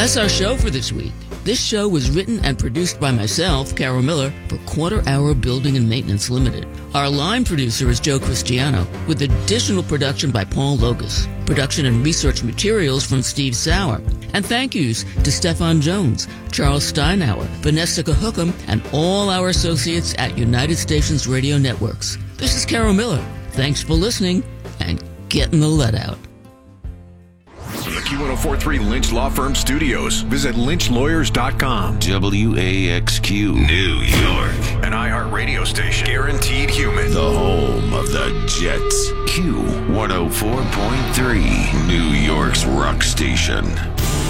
That's our show for this week. This show was written and produced by myself, Carol Miller, for Quarter Hour Building and Maintenance Limited. Our line producer is Joe Cristiano, with additional production by Paul Logus. Production and research materials from Steve Sauer. And thank yous to Stefan Jones, Charles Steinauer, Vanessa Cahookam, and all our associates at United Stations Radio Networks. This is Carol Miller. Thanks for listening, and getting the lead out. The Q1043 Lynch Law Firm Studios. Visit lynchlawyers.com. WAXQ, New York. An iHeartRadio station. Guaranteed human. The home of the Jets. Q104.3, New York's rock station.